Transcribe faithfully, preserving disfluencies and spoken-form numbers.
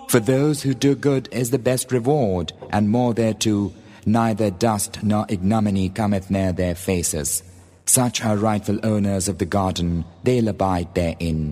For those who do good is the best reward, and more thereto, neither dust nor ignominy cometh near their faces. Such are rightful owners of the garden, they'll abide therein.